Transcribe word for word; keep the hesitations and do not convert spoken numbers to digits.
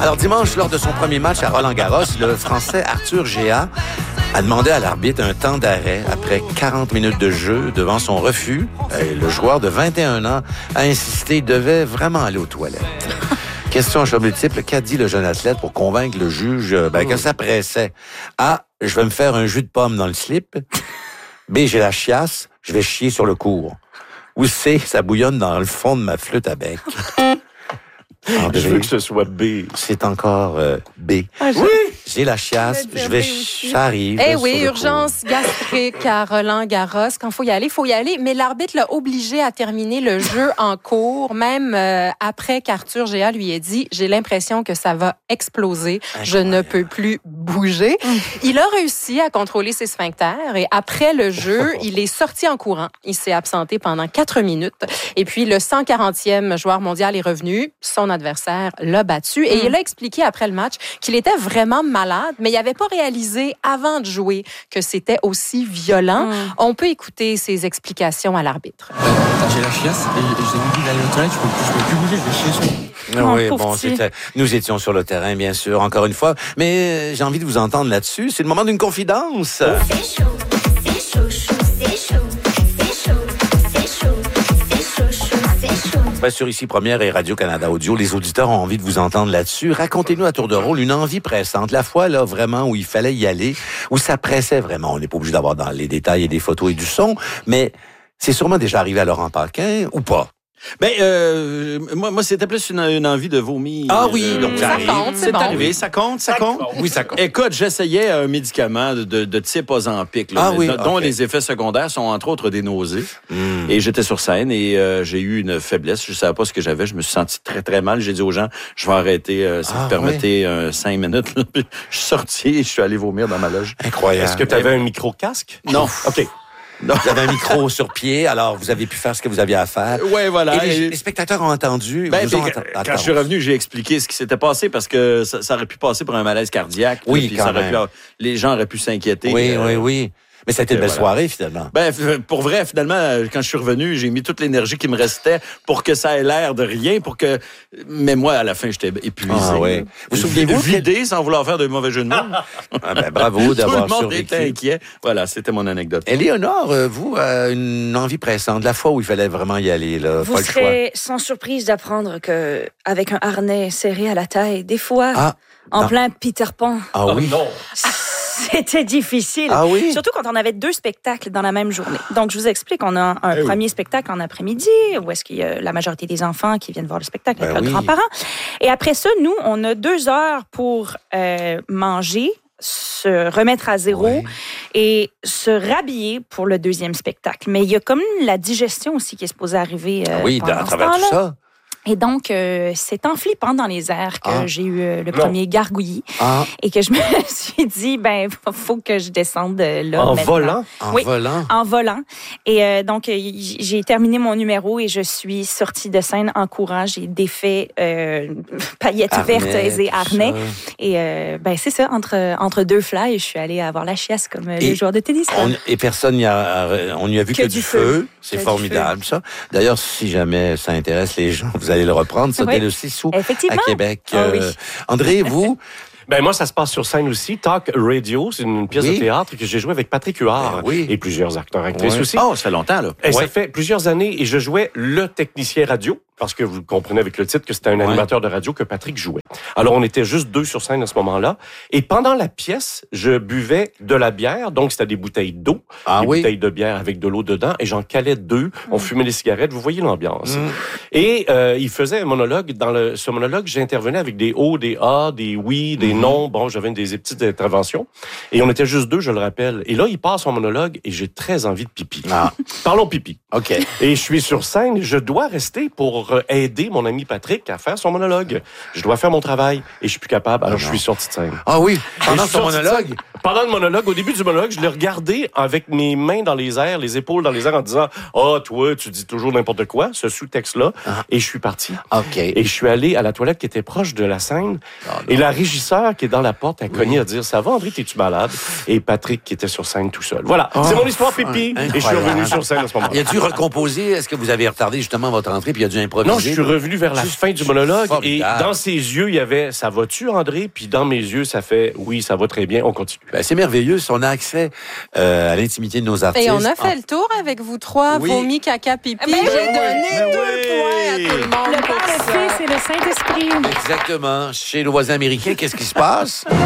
Alors, dimanche, lors de son premier match à Roland-Garros, le Français Arthur Géat a demandé à l'arbitre un temps d'arrêt après quarante minutes de jeu. Devant son refus, et le joueur de vingt et un ans a insisté, il devait vraiment aller aux toilettes. Question à choix multiple, qu'a dit le jeune athlète pour convaincre le juge ben, que ça pressait? A, je vais me faire un jus de pomme dans le slip. B, j'ai la chiasse, je vais chier sur le cours. Ou C, ça bouillonne dans le fond de ma flûte à bec. André, je veux que ce soit B. C'est encore euh, B. Ah, oui! J'ai la chiasse, je vais... Ça arrive. Eh oui, urgence gastrique à Roland-Garros. Quand il faut y aller, il faut y aller. Mais l'arbitre l'a obligé à terminer le jeu en cours, même euh, après qu'Arthur Géat lui ait dit « J'ai l'impression que ça va exploser. Incroyable. Je ne peux plus bouger. » Il a réussi à contrôler ses sphincters et après le jeu, il est sorti en courant. Il s'est absenté pendant quatre minutes. Et puis, le cent quarantième joueur mondial est revenu. Son adversaire l'a battu. Et mm. il a expliqué après le match qu'il était vraiment malade, mais il n'avait pas réalisé avant de jouer que c'était aussi violent. Mm. On peut écouter ses explications à l'arbitre. J'ai la chiasse et j'ai envie d'aller aux toilettes, je ne peux, peux plus bouger, je vais chier sur... Oui, oh, bon, c'était, nous étions sur le terrain, bien sûr, encore une fois, mais j'ai envie de vous entendre là-dessus. C'est le moment d'une confidence. Oh. C'est chaud, c'est chaud, chaud, c'est chaud, c'est chaud, c'est chaud, c'est chaud, chaud, c'est chaud. Bien sûr, ici, Première et Radio-Canada Audio, les auditeurs ont envie de vous entendre là-dessus. Racontez-nous à tour de rôle une envie pressante. La fois, là, vraiment, où il fallait y aller, où ça pressait vraiment. On n'est pas obligé d'avoir dans les détails et des photos et du son, mais c'est sûrement déjà arrivé à Laurent Paquin, ou pas? Ben, euh, moi, moi, c'était plus une, une envie de vomir. Ah oui, donc ça compte, c'est, c'est bon. arrivé, ça compte, ça, ça compte? compte. Oui, ça compte. Écoute, j'essayais un médicament de, de, de type Ozempic, là, ah oui, dont okay. les effets secondaires sont entre autres des nausées. Mm. Et j'étais sur scène et euh, j'ai eu une faiblesse. Je savais pas ce que j'avais. Je me suis senti très, très mal. J'ai dit aux gens, je vais arrêter, euh, si ah, vous permettez, ouais. euh, cinq minutes. Là. Je suis sorti et je suis allé vomir dans ma loge. Incroyable. Est-ce que tu avais un micro-casque? Non. OK. Donc, vous avez un micro sur pied, alors vous avez pu faire ce que vous aviez à faire. Ouais, voilà. Et les, les spectateurs ont entendu. Ben, vous ont quand, ent- quand je suis revenu, j'ai expliqué ce qui s'était passé parce que ça, ça aurait pu passer pour un malaise cardiaque. Oui, puis quand ça même. Aurait pu, les gens auraient pu s'inquiéter. Oui, euh, oui, oui. Mais ça a été une belle voilà. soirée, finalement. Ben, pour vrai, finalement, quand je suis revenu, j'ai mis toute l'énergie qui me restait pour que ça ait l'air de rien, pour que... Mais moi, à la fin, j'étais épuisé. Ah, oui. Vous souvenez-vous? Vidé, sans vouloir faire de mauvais jeux de mots. Ah, ben, bravo d'avoir survécu. Tout le monde était inquiet. Voilà, c'était mon anecdote. Éléonore, vous, euh, une envie pressante, la fois où il fallait vraiment y aller, là, vous pas le choix. Vous serez sans surprise d'apprendre que avec un harnais serré à la taille, des fois, ah, en non. plein Peter Pan... Ah oui? Oh, non. C'était difficile. Ah oui? Surtout quand on avait deux spectacles dans la même journée. Donc, je vous explique, on a un eh premier oui. spectacle en après-midi, où est-ce qu'il y a la majorité des enfants qui viennent voir le spectacle ben avec leurs oui. grands-parents. Et après ça, nous, on a deux heures pour euh, manger, se remettre à zéro ouais. et se rhabiller pour le deuxième spectacle. Mais il y a comme la digestion aussi qui est supposée arriver euh, oui, pendant à ce travers temps-là. tout ça. Et donc, euh, c'est en flippant dans les airs que ah. j'ai eu euh, le non. premier gargouillis ah. et que je me suis dit, ben, faut que je descende là. En maintenant. volant? En oui, volant? En volant. Et euh, donc, j'ai terminé mon numéro et je suis sortie de scène en courant. J'ai défait euh, paillettes harnais, vertes et harnais. Ça. Et euh, ben, c'est ça, entre, entre deux fly, je suis allée avoir la chiasse comme et les joueurs de tennis. On, et personne n'y a, on n'y a vu que, que du feu. feu. C'est que formidable, ça. D'ailleurs, si jamais ça intéresse les gens, vous allez le reprendre. C'était oui. le six août à Québec. Oh, oui. euh, André, vous? Ben moi, ça se passe sur scène aussi. Talk Radio, c'est une pièce oui. de théâtre que j'ai jouée avec Patrick Huard ben oui. et plusieurs acteurs actrices oui. aussi. Oh, ça fait longtemps, là. Et ouais. ça fait plusieurs années et je jouais le technicien radio parce que vous comprenez avec le titre que c'était un ouais. animateur de radio que Patrick jouait. Alors, on était juste deux sur scène à ce moment-là. Et pendant la pièce, je buvais de la bière. Donc, c'était des bouteilles d'eau, ah, des oui. bouteilles de bière avec de l'eau dedans. Et j'en calais deux. Mm. On fumait des cigarettes. Vous voyez l'ambiance. Mm. Et euh, il faisait un monologue. Dans le, ce monologue, j'intervenais avec des O, des A, des oui, des mm. non. Bon, j'avais des petites interventions. Et on était juste deux, je le rappelle. Et là, il passe son monologue et j'ai très envie de pipi. Ah. Parlons pipi. OK. Et je suis sur scène et je dois rester pour aider mon ami Patrick à faire son monologue. Je dois faire mon travail et je suis plus capable. Alors, ah je suis sorti de scène. Ah oui, pendant son monologue? pendant le monologue, au début du monologue, je l'ai regardé avec mes mains dans les airs, les épaules dans les airs, en disant « Ah, oh, toi, tu dis toujours n'importe quoi », ce sous-texte-là. Ah. Et je suis parti. OK. Et je suis allé à la toilette qui était proche de la scène. Oh, et la régisseur qui est dans la porte a cogné oui. à dire « Ça va, André, t'es-tu malade? » Et Patrick qui était sur scène tout seul. Voilà, oh, c'est mon histoire, pipi. Et je suis revenu sur scène à ce moment-là. Il a dû recomposer. Est-ce que vous avez retardé justement votre entrée puis il a dû improviser? Non, je suis revenu vers la Juste fin du monologue. Formidable. Et dans ses yeux, il y avait « Ça va-tu, André? » Puis dans mes yeux, ça fait « Oui, ça va très bien, on continue. » Ben, c'est merveilleux. On a accès euh, à l'intimité de nos artistes. Et on a fait le tour avec vous trois. Oui. Vomi, caca, pipi. Ben, J'ai oui, donné ben deux oui. points à tout le monde. Le Père, le Fils et le Saint-Esprit. Exactement. Chez nos voisins américains, qu'est-ce qui se passe?